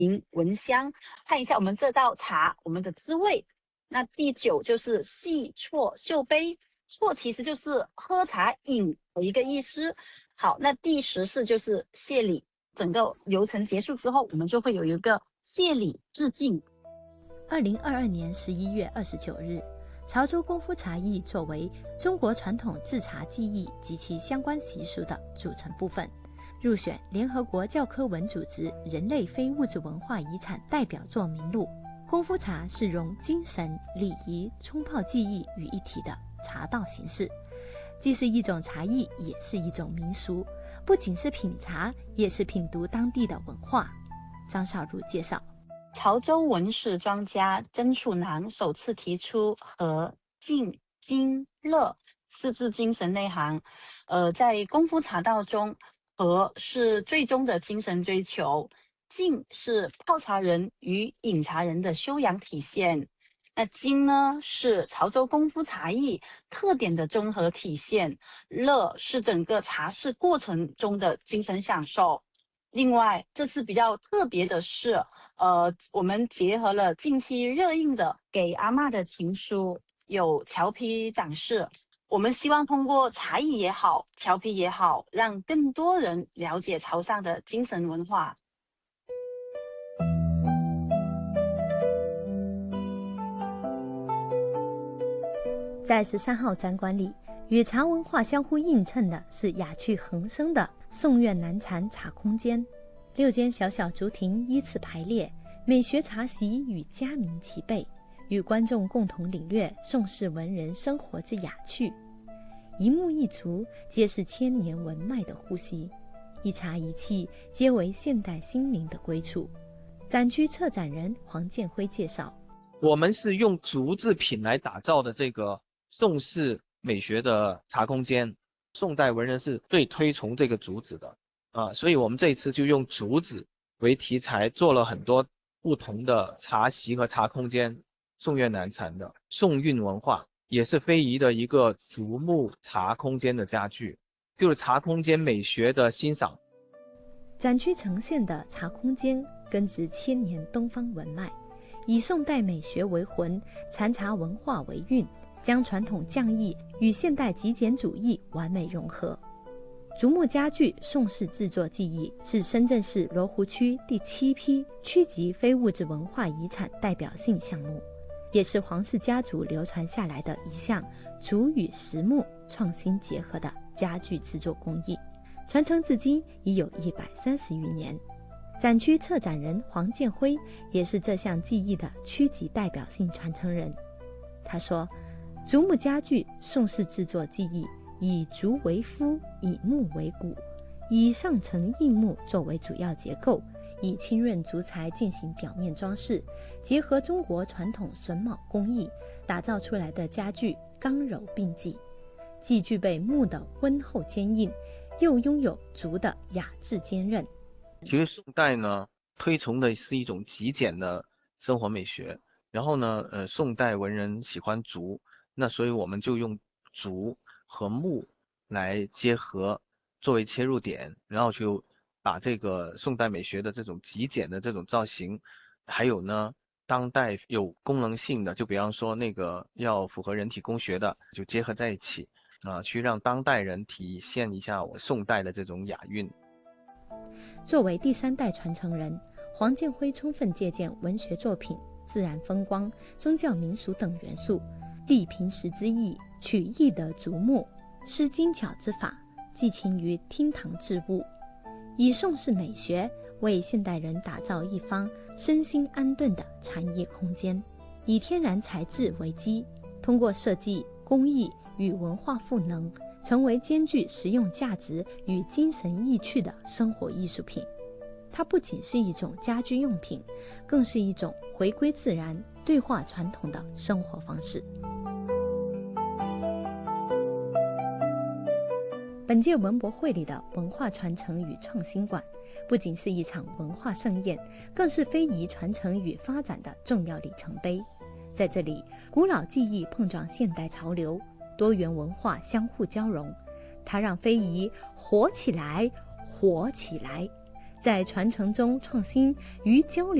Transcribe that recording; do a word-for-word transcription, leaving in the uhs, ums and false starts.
迎闻香，看一下我们这道茶我们的滋味。那第九就是细啜嗅杯，啜其实就是喝茶饮的一个意思。好，那第十是就是谢礼，整个流程结束之后，我们就会有一个谢礼致敬。 二零二二年十一月二十九日，潮州功夫茶艺作为中国传统制茶技艺及其相关习俗的组成部分，入选联合国教科文组织人类非物质文化遗产代表作名录。功夫茶是融精神、礼仪、冲泡技艺于一体的茶道形式，既是一种茶艺，也是一种民俗，不仅是品茶，也是品读当地的文化。张少如介绍， 潮州文史专家曾楚南首次提出和、静、精、乐四字精神内涵。呃，在功夫茶道中，和是最终的精神追求，静是泡茶人与饮茶人的修养体现，那精呢是潮州功夫茶艺特点的综合体现，乐是整个茶事过程中的精神享受。另外，这次比较特别的是，呃，我们结合了近期热映的《给阿嬷的情书》，有荞皮展示。我们希望通过茶艺也好，荞皮也好，让更多人了解潮汕的精神文化。 在十三号展馆里，与茶文化相互映衬的是雅趣横生的宋苑南禅茶空间。六间小小竹亭依次排列，美学茶席与佳茗齐备，与观众共同领略宋氏文人生活之雅趣。一木一竹皆是千年文脉的呼吸，一茶一器皆为现代心灵的归处。展区策展人黄建辉介绍， 我们是用竹制品来打造的这个宋式美学的茶空间，宋代文人是最推崇这个竹子的啊，所以我们这一次就用竹子为题材，做了很多不同的茶席和茶空间。宋苑南禅的宋韵文化也是非遗的一个竹木茶空间的家具，就是茶空间美学的欣赏。 展区呈现的茶空间根植千年东方文脉，以宋代美学为魂，禅茶文化为韵，将传统匠艺与现代极简主义完美融合。竹木家具宋式制作技艺是深圳市罗湖区第七批区级非物质文化遗产代表性项目，也是黄氏家族流传下来的一项竹与实木创新结合的家具制作工艺，传承至今已有一百三十余年。展区策展人黄建辉也是这项技艺的区级代表性传承人。他说，竹木家具宋式制作技艺以竹为肤，以木为骨，以上层硬木作为主要结构，以清润竹材进行表面装饰，结合中国传统榫卯工艺，打造出来的家具刚柔并济，既具备木的温厚坚硬，又拥有竹的雅致坚韧。 其实宋代呢，推崇的是一种极简的生活美学，然后呢，呃，宋代文人喜欢竹，那所以我们就用竹和木来结合作为切入点，然后就把这个宋代美学的这种极简的这种造型，还有呢当代有功能性的，就比方说那个要符合人体工学的，就结合在一起啊，去让当代人体现一下我宋代的这种雅韵。 作为第三代传承人，黄建辉充分借鉴文学作品、自然风光、宗教民俗等元素，立平时之意，取易得竹木，施精巧之法，寄情于厅堂之物，以宋式美学为现代人打造一方身心安顿的禅意空间，以天然材质为基，通过设计、工艺与文化赋能，成为兼具实用价值与精神意趣的生活艺术品。它不仅是一种家居用品，更是一种回归自然、对话传统的生活方式。本届文博会里的文化传承与创新馆，不仅是一场文化盛宴，更是非遗传承与发展的重要里程碑。在这里，古老技艺碰撞现代潮流，多元文化相互交融，它让非遗活起来，活起来。 在传承中创新与交流